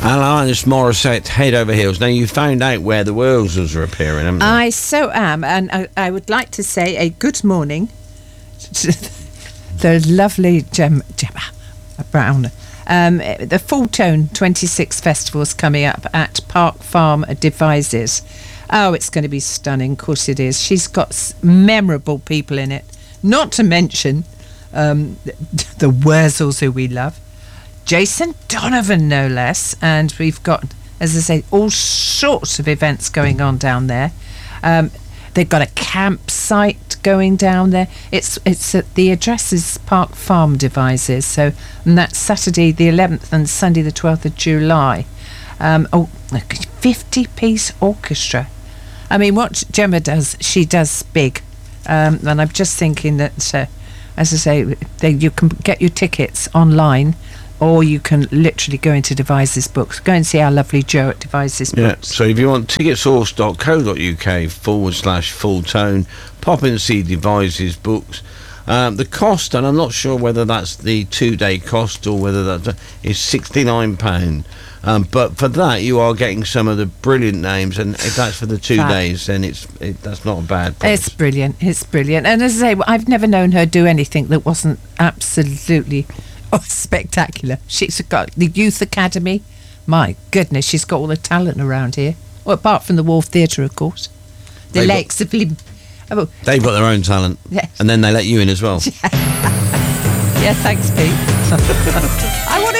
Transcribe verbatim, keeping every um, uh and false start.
Alanis Morissette, Head Over Heels. Now, you found out where the Wurzels are appearing, haven't you? I so am, and I, I would like to say a good morning to the lovely Gem, Gemma Brown. Um, the Full Tone twenty-six Festival is coming up at Park Farm Devizes. Oh, it's going to be stunning. Of course it is. She's got memorable people in it. Not to mention um, the Wurzels, who we love. Jason Donovan, no less. And we've got, as I say, all sorts of events going on down there. Um, they've got a campsite going down there. It's it's at the address is Park Farm Devizes. So, and that's Saturday the eleventh and Sunday the twelfth of July. Um, oh, fifty-piece orchestra. I mean, what Gemma does, she does big. Um, and I'm just thinking that, uh, as I say, they, you can get your tickets online, or you can literally go into Devizes Books. Go and see our lovely Joe at Devizes Yeah, Books. so if you want ticketsource.co.uk forward slash full tone, pop in and see Devizes Books. Um, the cost, and I'm not sure whether that's the two-day cost or whether that is sixty-nine pounds. Um, but for that, you are getting some of the brilliant names, and if that's for the two Fab. days, then it's it, that's not a bad price. It's brilliant. It's brilliant. And as I say, I've never known her do anything that wasn't absolutely oh, spectacular. She's got the Youth Academy. My goodness, she's got all the talent around here. Well, apart from the Wharf Theatre, of course. The They've Lakes of Lim. Oh, They've got their own talent, yes. and then they let you in as well. Yeah, thanks, Pete. I want to